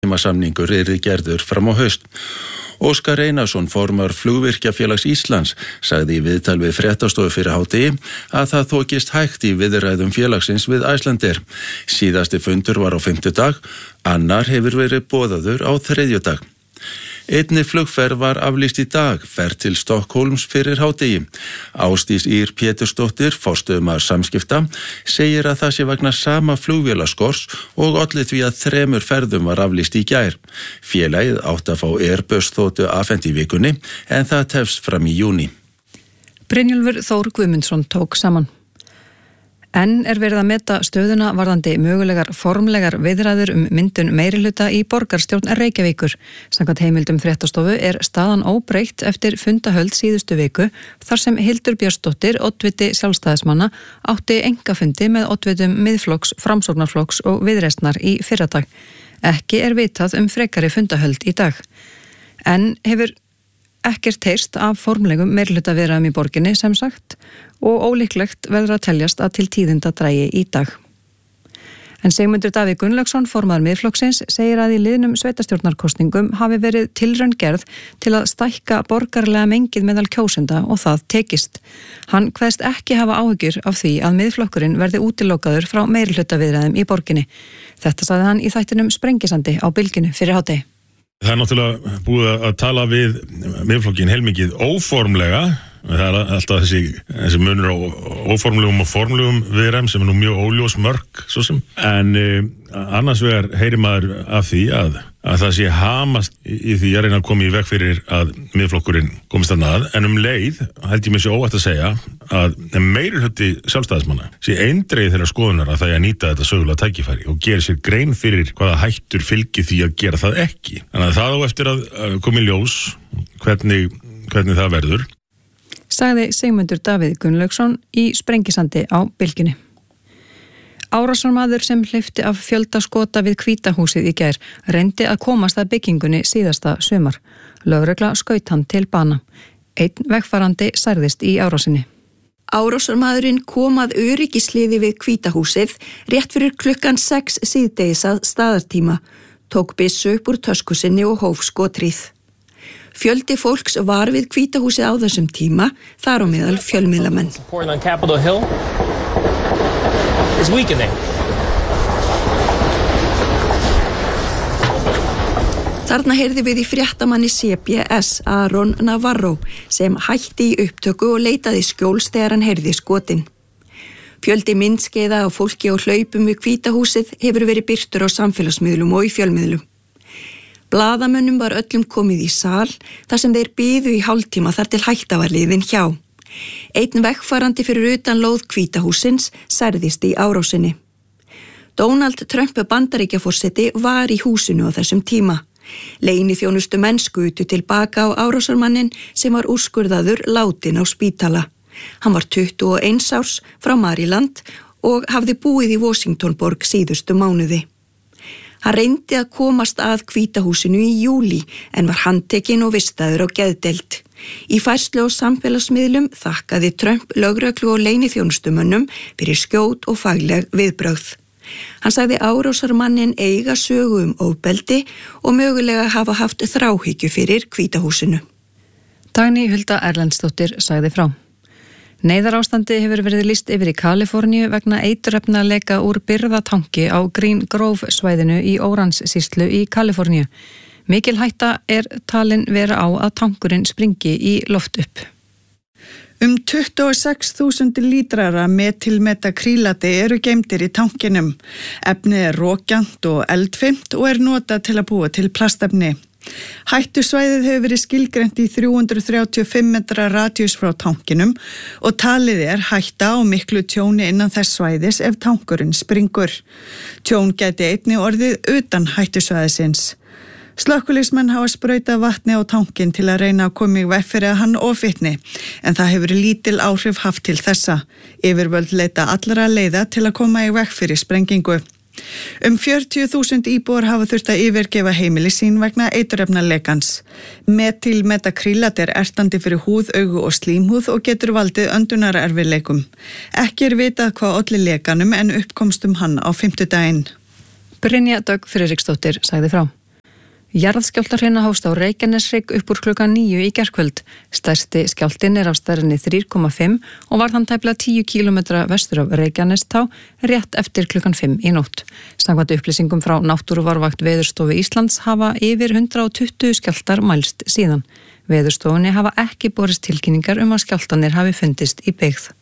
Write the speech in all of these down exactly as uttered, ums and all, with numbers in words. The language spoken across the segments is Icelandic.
Tímasamningur yrði gerður fram á haust. Óskar Einarsson, formaður Flugvirkjafélags Íslands, sagði í viðtal við fréttastofu fyrir hádegi að það þokist hægt í viðræðum félagsins við Icelandair. Síðasti fundur var á fimmtudag, annar hefur verið boðaður á þriðjudag. Einni flugferð var aflýst í dag, ferð til Stokkólms fyrir hádegi. Ásdís Ýr Pétursdóttir, forstöðumaður Samskipta, segir að það sé vegna sama flugvélaskors og olli því að þremur ferðum var aflýst í gær. Félagið átti að fá Airbus þotu afhent í vikunni en það tefst fram í júní. Brynjólfur Þór Guðmundsson tók saman. Enn er verið að meta stöðuna varðandi mögulegar formlegar viðræður um myndun meirihluta í borgarstjórn Reykjavíkur. Samkvæmt heimildum fréttastofu er staðan óbreytt eftir fundahöld síðustu viku þar sem Hildur Björnsdóttir, oddviti sjálfstæðismanna, átti engafundi með oddvitum Miðflokks, Framsóknarflokks og Viðreisnar í fyrradag. Ekki er vitað um frekari fundahöld í dag. En hefur ekkert heyrst af formlegum meirihluta viðræðum í borginni sem sagt og ólíklegt verður að teljast að til tíðinda drægi í dag. En Sigmundur Davíð Gunnlaugsson, formaður Miðflokksins, segir að í liðnum sveitarstjórnarkosningum hafi verið tilraun gerð til að stækka borgarlega mengið meðal kjósenda og það tekist. Hann kveðst ekki hafa áhyggjur af því að Miðflokkurinn verði útilokaður frá meirihluta viðræðum í borginni. Þetta sagði hann í þættinum Sprengisandi á Bylgjunni fyrir hádegi. Það er náttúrulega búið að tala við Miðflokkinn heilmikið óformlega. Það er alltaf þessi, þessi munur á óformlegum og formlegum viðræðum sem er nú mjög óljós mörk svo sem. En eh, annars vegar heyrir maður af því að, að það sé hamast í, í því að reyna að koma í veg fyrir að Miðflokkurinn komist að nað. En um leið held ég mér sér óvægt að segja að meirihluti sjálfstæðismanna sé eindregið þeirra skoðunar að það er að nýta þetta sögulega tækifæri og gera sér grein fyrir hvaða hættur fylgir því að gera það ekki. Þannig að það á eftir að koma í ljós hvernig, hvernig það verður. Sagði Sigmundur Davíð Gunnlaugsson í Sprengisandi á Bylgjunni. Árásarmaður sem hleypti af fjölda skota við Hvítahúsið í gær reyndi að komast að byggingunni síðasta sumar. Lögregla skaut hann til bana. Einn vegfarandi særðist í árásinni. Árásarmaðurinn kom að öryggisliði við Hvítahúsið rétt fyrir klukkan sex síðdegis að staðartíma, tók byssu upp úr tösku sinni og hóf skothríð. Fjöldi fólks var við Hvítahúsið á þessum tíma, þar á meðal fjölmiðlamenn. Þarna heyrði við í fréttamanni C B S Aron Navarro sem hætti í upptöku og leitaði skjóls þegar hann heyrði skotin. Fjöldi myndskeiða á fólki og hlaupum við Hvítahúsið hefur verið birtur á samfélagsmiðlum og í fjölmiðlum. Blaðamönnum var öllum komið í sal þar sem þeir biðu í hálftíma þar til hætta var liðin hjá. Einn vegfarandi fyrir utan lóð Hvítahússins særðist í árásinni. Donald Trump Bandaríkjaforseti var í húsinu á þessum tíma. Leyniþjónustu menn skutu tilbaka á árásarmanninn sem var úrskurðaður látinn á spítala. Hann var tuttugu og eins árs frá Maryland og hafði búið í Washingtonborg síðustu mánuði. Hann reyndi að komast að Hvítahúsinu í júlí en var handtekinn og vistaður á geðdeild. Í færslu á samfélagsmiðlum þakkaði Trump lögreglu og leyniþjónustumönnum fyrir skjót og fagleg viðbrögð. Hann sagði árásarmanninn eiga sögu um ofbeldi og mögulega hafa haft þráhyggju fyrir Hvítahúsinu. Dagný Hulda Erlendsdóttir sagði frá. Neyðarástandi hefur verið lýst yfir í Kaliforníu vegna eiturefnaleka úr birgðatanki á Green Grove svæðinu í Orange-sýslu í Kaliforníu. Mikil hætta er talin vera á að tankurinn springi í loft upp. Um tuttugu og sex þúsund lítrar af metilmetakrílati eru geymdir í tankinum. Efnið er rókjant og eldfimt og er notað til að búa til plastefni. Hættusvæðið hefur verið skilgreint í þrjú hundruð þrjátíu og fimm metra radíus frá tankinum og talið er hætta á miklu tjóni innan þess svæðis ef tankurinn springur. Tjón gæti einnig orðið utan hættusvæðisins. Slökkviliðsmenn hafa sprautað vatni á tankinn til að reyna að koma í veg fyrir að hann ofvitni, en það hefur lítil áhrif haft til þessa. Yfirvöld leita allra leiða til að koma í veg fyrir sprengingu. Um fjörutíu þúsund íbúar hafa þurft að yfirgefa heimili sín vegna eiturefnalekans. Metilmetakrílat er ertandi fyrir húð, augu og slímhúð og getur valdið öndunarerfiðleikum. Ekki er vitað hvað olli lekanum en uppkomstum hann á fimmtudaginn. Brynja Dögg Friðriksdóttir sagði frá. Jarðskjálftahrina hófst á Reykjaneshrygg upp úr klukkan níu í gærkvöld. Stærsti skjálftinn er af stærðinni þrjú komma fimm og var hann tæplega tíu kílómetra vestur af Reykjanestá rétt eftir klukkan fimm í nótt. Samkvæmt upplýsingum frá Náttúruvarvakt Veðurstofu Íslands hafa yfir hundrað og tuttugu skjálftar mælst síðan. Veðurstofunni hafa ekki borist tilkynningar um að skjálftanir hafi fundist í byggð.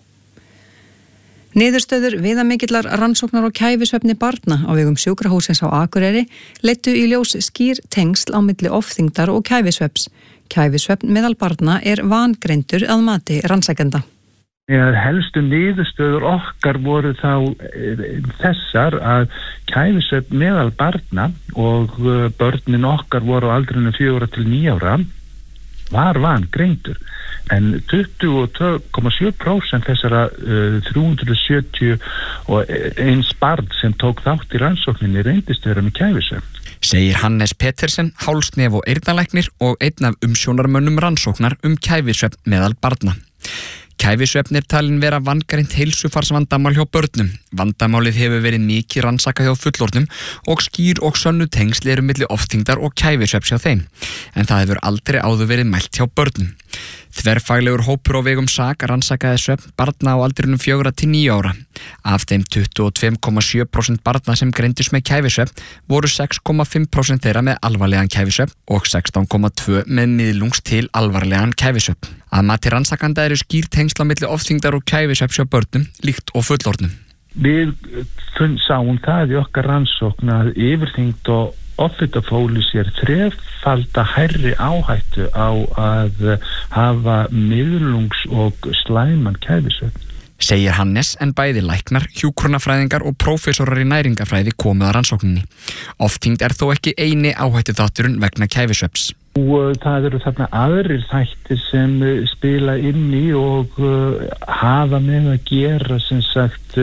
Niðurstöður viðamikillar rannsóknar og kæfisvefni barna á vegum sjúkrahússins á Akureyri leiddu í ljós skýr tengsl á milli ofþyngdar og kæfisvefns. Kæfisvefn meðal barna er vangreindur að mati rannsækjenda. Helstu niðurstöður okkar voru þá þessar að kæfisvefn meðal barna og börnin okkar voru á aldrinu fjögurra til níu ára var vangreindur. En tuttugu og tvö komma sjö prósent þessara uh, þrjú hundruð sjötíu og eins barn sem tók þátt í rannsókninni reyndist vera með kæfisvefn. Segir Hannes Petersen, hálsnef- og eyrnalæknir og einn af umsjónarmönnum rannsóknar um kæfisvefn meðal barna. Kæfisvefn er talin vera vangreint heilsufarsvandamál hjá börnum. Vandamálið hefur verið mikið rannsakað hjá fullorðnum og skýr og sönnu tengsl eru milli ofþyngdar og kæfisvefns hjá þeim. En það hefur aldrei áður verið mælt hjá börnum. Þverfaglegur hópur á vegum SAK rannsakaði svefn barna á aldrinum fjögurra til níu ára. Af þeim tuttugu og tvö komma sjö prósent barna sem greindust með kæfisvefn voru sex komma fimm prósent þeirra með alvarlegan kæfisvefn og sextán komma tvö með miðlungs til alvarlegan kæfisvefn. Að mati rannsakanda eru skýr tengsl á milli ofþyngdar og kæfisvefns hjá börnum líkt og fullorðnum. Við sáum það í okkar rannsókn að yfirþyngd og offitafóli sér þrefalda hærri áhættu á að hafa miðlungs og slæman kæfisvefn. Segir Hannes, en bæði læknar, hjúkrunafræðingar og prófessorar í næringafræði komu að rannsókninni. Ofþyngd er þó ekki eini áhættuþátturinn vegna kæfisvefns. Og það eru þarna aðrir þættir sem spila inn í og hafa með að gera sem sagt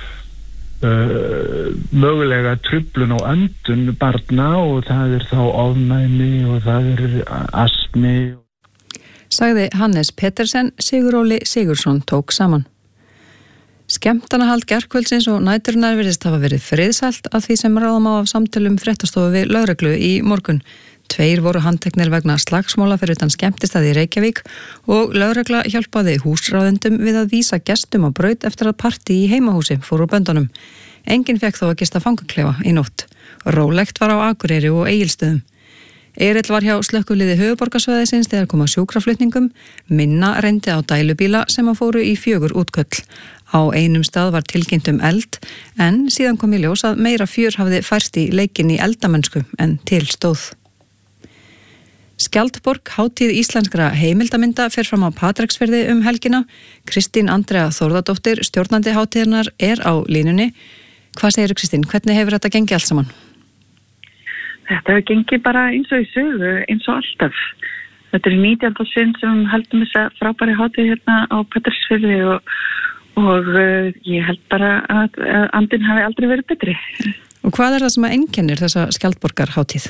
Uh, mögulega truflun á öndun barna og það er þá ofnæmi og það er astmi. Sagði Hannes Petersen, Siguróli Sigursson tók saman. Skemmtanahald gærkvöldsins og næturinnar virðist hafa verið friðsælt að því sem ráðum á af samtölum fréttastofu við lögreglu í morgun. Tveir voru handteknir vegna slagsmála fyrir utan skemmtistað í Reykjavík og lögregla hjálpaði húsráðendum við að vísa gestum á braut eftir að partí í heimahúsi fór úr böndunum. Enginn fékk þó að gista fangaklefa í nótt. Rólegt var á Akureyri og Egilsstöðum. Erill var hjá slökkviliði höfuðborgarsvæðisins þegar kom að sjúkraflutningum, minna reyndi á dælubíla sem að fóru í fjögur útköll. Á einum stað var tilkynnt um eld en síðan kom í ljós að meira fjör hafði færst í leikinn í eldamennsku en til stóð. Skjaldborg, hátíð íslenskra heimildaminda, fer fram á Patreksfirði um helgina. Kristín Andrea Þórðardóttir, stjórnandi hátíðarnar, er á línunni. Hvað segir Kristín? Hvernig hefur þetta gengið allt saman? Þetta hefur gengið bara eins og í sögu, eins og alltaf. Þetta er nítjánda sinn sem heldum þessa frábæri hátíð hérna á Patreksfirði og, og uh, ég held bara að, að andinn hafi aldrei verið betri. Og hvað er það sem að einkennir þessa Skjaldborgar hátíð?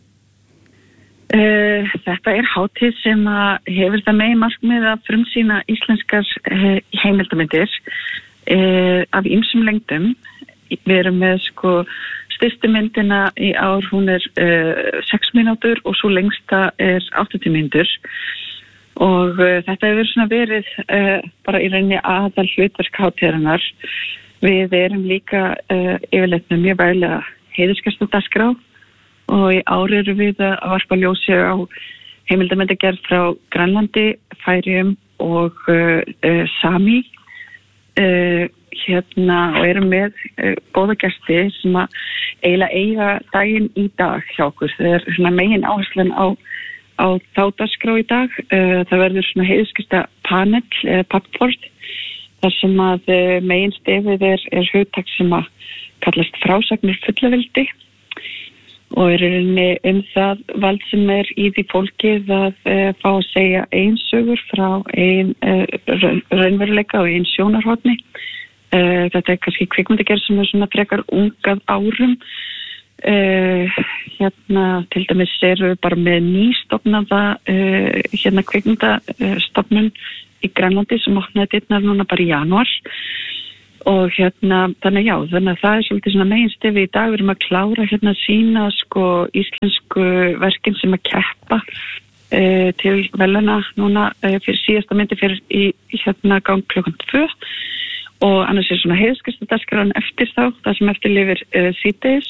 Uh, þetta er hátíð sem að hefur það megin markmið að frumsýna íslenskar uh, heimildamindir uh, af ýmsum lengdum. Við erum með sko styrstu myndina í ár, hún er uh, sex mínútur og svo lengsta er áttatíu mínútur og uh, þetta hefur svona verið uh, bara í rauninni aðal hlutverk hátíðarinnar. Við erum líka uh, yfirleitt með mjög vægilega heiðursgestir á dagskrá og í ár eru við að varpa ljósi á heimildamindagerð frá Grænlandi, Færeyjum og uh, uh, Sami uh, hérna og erum með uh, góða gesti sem að eiginlega eiga daginn í dag hjá okkur. Það er svona megin áherslan á, á þá dagskrá í dag. Uh, það verður svona heiðursgesta panel eða uh, pappford þar sem að uh, megin stefið er, er hugtak sem að kallast frásagnir fullaveldi. Og er rauninni um það vald sem er í því fólkið að uh, fá að segja ein sögur frá ein uh, raunveruleika og ein sjónarhorni. Uh, þetta er kannski kvikmyndagerð sem er svona frekar ungað árum. Uh, hérna til dæmis eru við bara með nýstofnaða uh, hérna kvikmyndastofnun í Grænlandi sem opnaði dyrnar núna bara í janúar. Og hérna, þannig já, þannig að það er svolítið svona meginstefi í dag, við erum að klára hérna að sína sko íslensku uh, verkin sem að keppa uh, til veluna núna uh, fyrir síðasta myndi fyrir í, í hérna gang klukkan tvö og annars er svona heiðskriftadagskrán eftir þá, það sem eftir lifir uh, síðdeis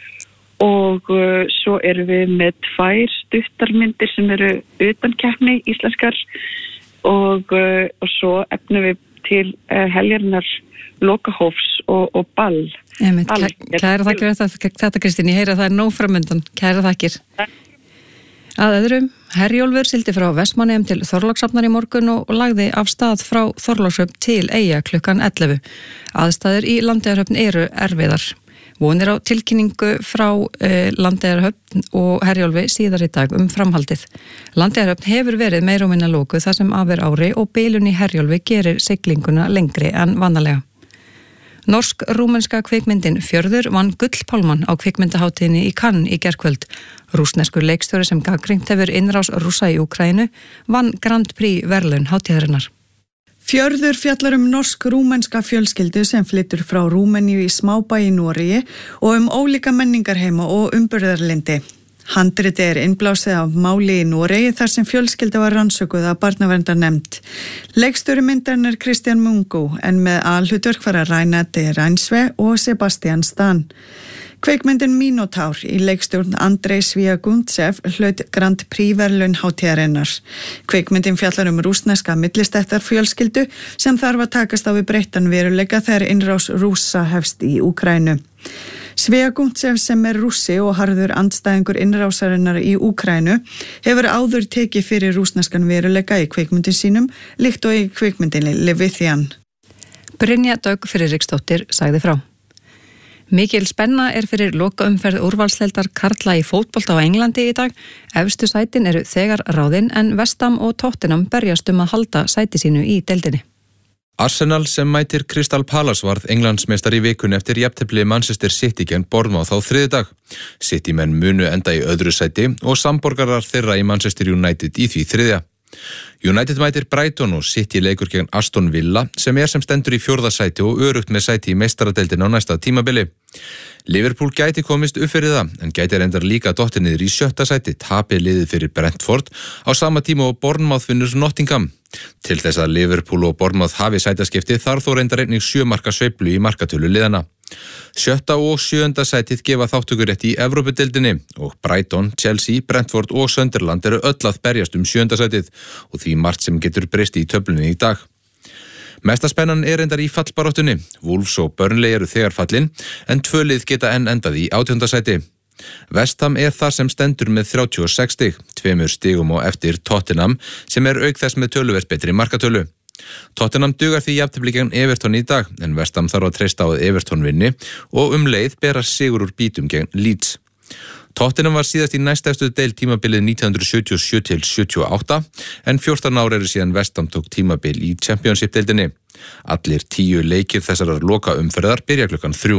og uh, svo erum við með tvær stuttarmyndir sem eru utan keppni íslenskar og, uh, og svo efnum við til uh, heljarinnar lokahófs og, og ball. Einmitt, ball. Kæra þakkir þetta, þetta Kristín, ég heyri að það er nóg framundan. Kæra þakkir. Að öðrum, Herjólfur sildi frá Vestmannaeyjum til Þorlákshafnar í morgun og lagði af stað frá Þorlákshöfn til Eyja klukkan ellefu. Aðstæður í Landeyjahöfn eru erfiðar. Vonir á tilkynningu frá eh, Landeyjahöfn og Herjólfi síðar í dag um framhaldið. Landeyjahöfn hefur verið meira og minna lokuð þar sem af er ári og bilun í Herjólfi gerir siglinguna lengri en vanalega. Norsk-rúmenska kvikmyndin Fjörður vann Gullpálmann á kvikmyndahátíðinni í Cannes í gærkvöld. Rússneskur leikstjóri sem gagnrýnt hefur innrás Rússa í Úkraínu vann Grand Prix verðlaun hátíðarinnar. Fjörður fjallar um norsk-rúmenska fjölskyldu sem flyttur frá Rúmeníu í smábæ í Noregi og um ólíka menningarheima og umburðarlyndi. Handriti er innblásið af máli í Noregi þar sem fjölskylda var rannsökuð af barnaverndarnefnd. Leikstjóri myndarinnar er Kristján Mungo en með alhlutverk fara Reinhard Reinsve og Sebastian Stan. Kveikmyndin Minotaur í leikstjórn Andrei Sviagundsev hlaut Grand Prix verðlaun hátíðarinnar. Kveikmyndin fjallar um rússneska millistættar fjölskyldu sem þarf að takast á við breyttan veruleika þegar innrás Rússa hefst í Úkraínu. Sviagundsev sem er rússi og harður andstæðingur innrásarinnar í Úkraínu hefur áður tekið fyrir rússneskan veruleika í kveikmyndin sínum líkt og í kveikmyndinni Levithian. Brynja Dögg Friðriksdóttir sagði frá. Mikil spenna er fyrir lokaumferð úrvalsdeildar karla í fótbolta á Englandi í dag. Efstu sætin eru þegar ráðin en West Ham og Tottenham berjast um að halda sæti sínu í deildinni. Arsenal sem mætir Crystal Palace varð Englandsmeistari í vikunni eftir jafntefli Manchester City gegn Bournemouth á þriðjudag. City menn munu enda í öðru sæti og samborgarar þeirra í Manchester United í því þriðja. United mætir Brighton og City leikur gegn Aston Villa sem er sem stendur í fjórða sæti og örugt með sæti í meistaradeildinni á næsta tímabili. Liverpool gæti komist upp fyrir það en gæti reyndar líka dottið niður í sjötta sæti, tapir liðið fyrir Brentford á sama tíma og Bournemouth vinnur Nottingham. Til þess að Liverpool og Bournemouth hafi sætaskipti þarf þó reyndar einnig sjö marka sveiflu í markatölu liðana. Sjötta og sjöunda sætið gefa þáttökurétt í Evrópudeildinni og Brighton, Chelsea, Brentford og Sunderland eru öll að berjast um sjöunda sætið og því margt sem getur breyst í töflunni í dag. Mesta spennan er reyndar í fallbaráttunni. Wolves og Burnley eru þegar fallin en tvö lið geta enn endað í átjánda sæti. West Ham er þar sem stendur með þrjátíu og sex stig, tveimur stigum og eftir Tottenham sem er auk þess með töluvert betri markatölu. Tottenham dugar því jafntefli gegn Everton í dag en West Ham þarf að treysta á að Everton vinni og um leið bera sigur úr bítum gegn Leeds. Tottenham var síðast í næstefstu deild tímabilið nítján hundruð sjötíu og sjö til sjötíu og átta en fjórtán ár eru síðan West Ham tók tímabil í Championship-deildinni. Allir tíu leikir þessarar loka umferðar byrja klukkan þrjú.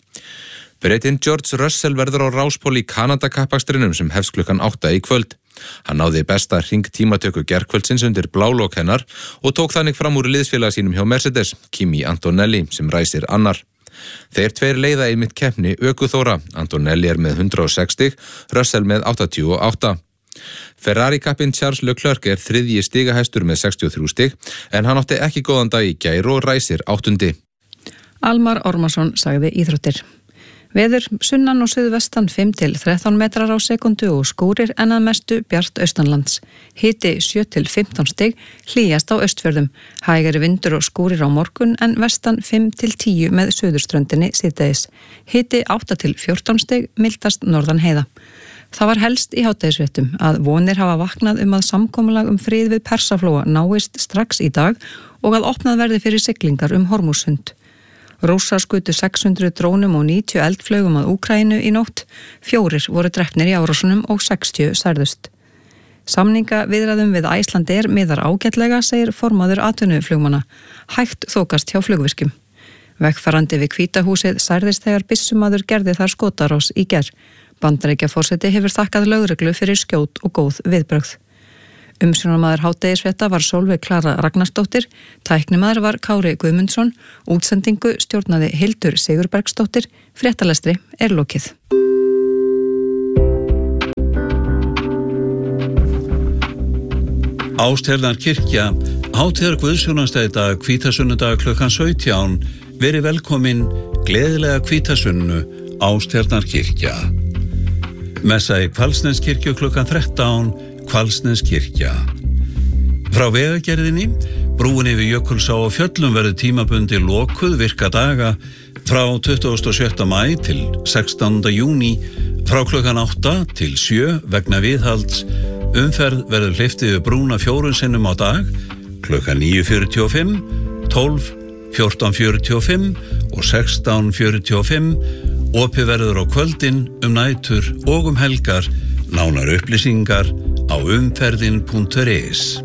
Bretinn George Russell verður á ráspól í Kanada-kappakstrinum sem hefst klukkan átta í kvöld. Hann náði besta hring tímatöku gærkvöldsins undir blálok hennar og tók þannig fram úr liðsfélaga sínum hjá Mercedes, Kimi Antonelli, sem ræsir annar. Þeir tveir leiða í mitt keppni ökuþóra. Antonelli er með hundrað og sex stig, Russell með áttatíu og átta. Ferrari-kappinn Charles Leclerc er þriðji stigahæstur með sextíu og þrjú stig en hann átti ekki góðan dag í gær og ræsir áttundi. Almar Ormarsson sagði íþróttir. Veður sunnan og suðvestan fimm til þrettán metrar á sekundu og skúrir en að mestu bjart austanlands. Hiti sjö til fimmtán stig, hlýjast á austfjörðum. Hægari vindur og skúrir á morgun en vestan fimm til tíu með suðurströndinni síðdegis. Hiti átta til fjórtán stig, mildast norðan heiða. Það var helst í hádegisfréttum að vonir hafa vaknað um að samkomulag um frið við Persaflóa náist strax í dag og að opnað verði fyrir siglingar um Hormúzsund. Rússar skutu sex hundruð drónum og níutíu eldflaugum að Úkraínu í nótt. Fjórir voru drepnir í árásunum og sextíu særðust. Samninga viðræðum við Icelandair miðar ágætlega, segir formaður atvinnuflugmanna. Hægt þokast hjá flugvirkjum. Vegfarandi við Hvítahúsið særðist þegar byssumaður gerði þar skotarás í gær. Bandaríkjaforseti hefur þakkað lögreglu fyrir skjót og góð viðbrögð. Umsjónarmaður hádegisfrétta var Sólveig Klara Ragnarsdóttir, tæknimaður var Kári Guðmundsson, útsendingu stjórnaði Hildur Sigurbergsdóttir, fréttalestri er lokið. Ásthernar kirkja, hátíðar guðsjónastæði dag, hvítasunnudag klukkan sautján, verið velkomin, gleðilega hvítasunnu, Ásthernar kirkja. Messa í Hvalsneskirkju klukkan þrettán, Hvalsneskirkja. Frá vegagerðinni, brúin yfir Jökulsá og fjöllum verður tímabundi lokuð virka daga frá tuttugasta og sjötta maí til sextánda júní, frá klukkan átta til sjö vegna viðhalds. Umferð verður hleypt yfir brúna fjórun sinnum á dag, klukkan níu fjörutíu og fimm, tólf, fjórtán fjörutíu og fimm og sextán fjörutíu og fimm. Opið verður á kvöldin, um nætur og um helgar, nánar upplýsingar á umferðin punktur is.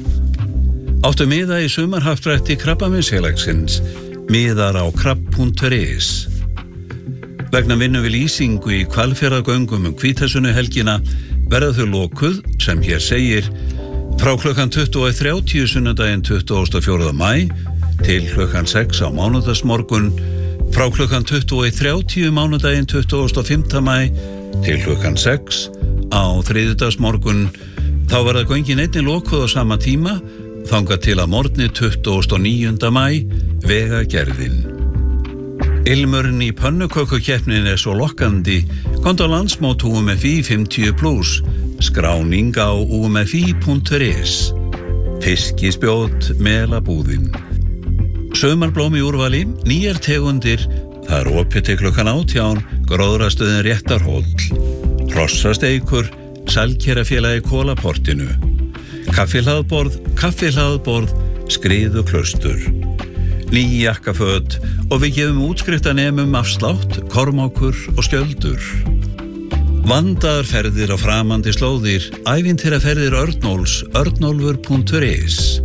Áttu miða í sumarhappdrætti Krabbameinsfélagsins, miðar á krabb punktur is. Vegna vinnu við lýsingu í Hvalfjarðargöngum um hvítasunnuhelgina verða þau lokuð, sem hér segir, frá klukkan tuttugu og þrjátíu sunnudaginn tuttugasta og fjórða maí til klukkan sex á mánudagsmorgun, frá klukkan tuttugu og þrjátíu mánudaginn tuttugasta og fimmta maí til klukkan sex á þriðjudagsmorgun. Þá verða göngin einnig lokuð á sama tíma, þangað til að morgni tuttugasta og níunda maí, vegagerðin. Ilmurinn í pönnukökukeppnin er svo lokkandi, komdu á landsmót U M F I fimmtíu plus, skráning á U M F I punktur is. Fiskispjót, melabúðin. Sumarblóm í úrvali, nýjar tegundir, það er opið til klukkan átján, gróðrastöðin Réttarhóll. Hrossasteikur, Sælkerafélagi Kólaportinu. Kaffihlaðborð, kaffihlaðborð, skriðuklaustur. Ný jakkaföt og við gefum útskriftanemum afslátt, Kormákur og Skjöldur. Vandaðar ferðir á framandi slóðir, ævintýraferðir Örnólfs, örnólfur punktur is.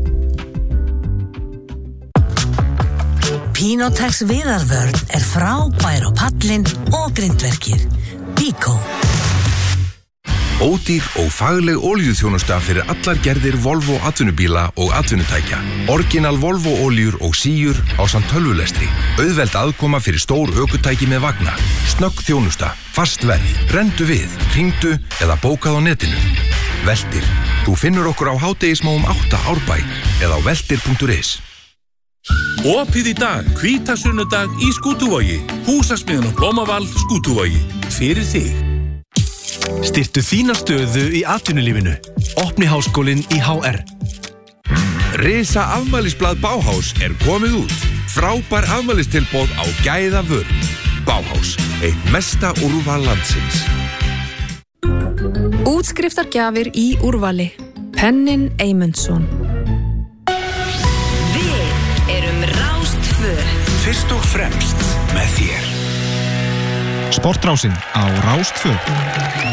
Pinotex viðarvörn er frábær á pallinn og grindverkir. Bíkó. Ódýr og fagleg olíuþjónusta fyrir allar gerðir Volvo atvinnubíla og atvinnutækja. Orginal Volvo oljur og síur ásamt tölvulestri. Auðveld aðkoma fyrir stór ökutæki með vagna. Snögg þjónusta, fast verð, rendu við, hringdu eða bókað á netinu. Veltir. Þú finnur okkur á hádegismóum átta Árbæ eða á veltir punktur is. Opið í dag, hvítasunnudag í Skútuvogi. Húsasmiðjan og Blómaval, Skútuvogi. Fyrir þig. Styrktu þína stöðu í atvinnulífinu. Opni háskólinn í H R. Risa afmælisblað Bauhaus er komið út. Frábær afmælistilboð á gæða vörn. Bauhaus, eitt mesta úrval landsins. Útskriftargjafir í úrvali. Pennin Eymundsson. Við erum Rástvö. Fyrst og fremst með þér. Sportrásin á Rástvö.